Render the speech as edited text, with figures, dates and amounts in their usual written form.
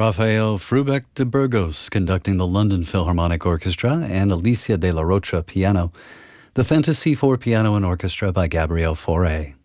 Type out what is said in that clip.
Rafael Frubeck de Burgos conducting the London Philharmonic Orchestra and Alicia de la Rocha piano. The Fantasy for Piano and Orchestra by Gabriel Fauré.